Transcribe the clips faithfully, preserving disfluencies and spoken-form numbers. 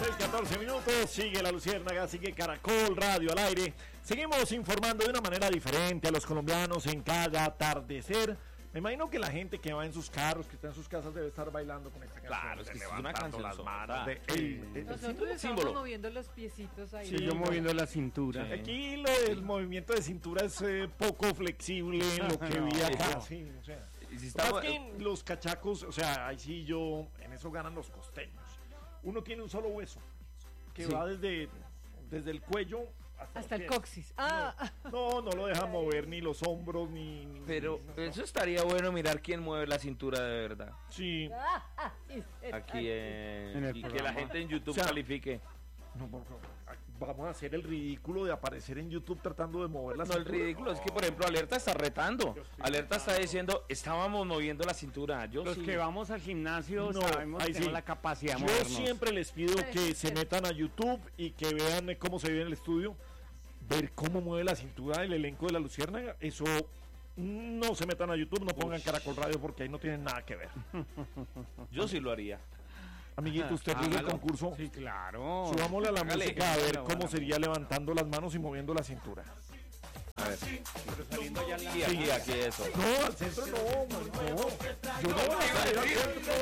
seis, catorce minutos, sigue La Luciérnaga, sigue Caracol Radio al aire. Seguimos informando de una manera diferente a los colombianos en cada atardecer. Me imagino que la gente que va en sus carros, que está en sus casas, debe estar bailando con esta canción. Claro, es que es una canción las sonora. manos de, Sí. el, el, Nosotros el estamos símbolo. moviendo los piecitos ahí. Sí, yo moviendo la cintura. Sí. Aquí lo, el movimiento de cintura es eh, poco flexible en lo que No, vi acá. no. Sí, o sea, Y si más estamos- que en los cachacos, o sea, ahí sí yo, en eso ganan los costeños. Uno tiene un solo hueso que Sí. va desde, desde el cuello hasta, Hasta los el pies. coxis. Ah, No, no lo deja mover ni los hombros ni. ni Pero ni- no. eso estaría bueno mirar quién mueve la cintura de verdad. Sí. Aquí en, En el y que programa. la gente en YouTube O sea, califique. No, por favor. Vamos a hacer el ridículo de aparecer en YouTube tratando de mover la No, el cintura. ridículo es que, por ejemplo, Alerta está retando. Alerta está diciendo, estábamos moviendo la cintura. Yo Los sí. que vamos al gimnasio No, sabemos ahí que tenemos sí. la capacidad de Yo movernos. siempre les pido que se metan a YouTube y que vean eh, cómo se ve en el estudio, ver cómo mueve la cintura el elenco de La Luciérnaga. Eso no se metan a YouTube, no pongan Caracol Radio porque ahí no tienen nada que ver. Yo sí lo haría. Amiguito, usted vive el Hágalo. concurso. Sí, claro. Subámosle a la Hágale. música a ver Hágalo, cómo hágalo. sería levantando las manos y moviendo la cintura. A ver. Aquí, aquí, aquí, eso. No, al centro no, man, no. Yo no voy a salir al centro.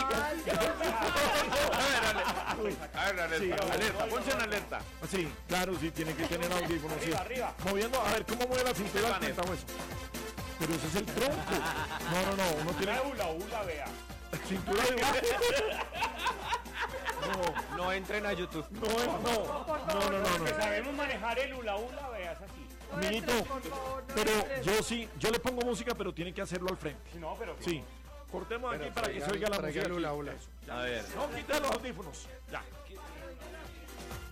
A ver, alerta, alerta, ponche en alerta. Sí, claro, sí, tiene que tener audífonos. Sí. Moviendo, a ver cómo mueve la cintura al Vanessa. cuentahueso. Pero ese es el tronco. No, no, no, uno tiene Ula, ula, vea. cintura de No, No entren a YouTube. no, no, no, no, no, no. Sabemos manejar el ula, ula, vea, es así. Amiguito, pero yo sí, yo le pongo música, pero tiene que hacerlo al frente. No, pero. Sí. Cortemos aquí para que se oiga la música. hula, hula. Eso. A ver. No, quita los audífonos. Ya.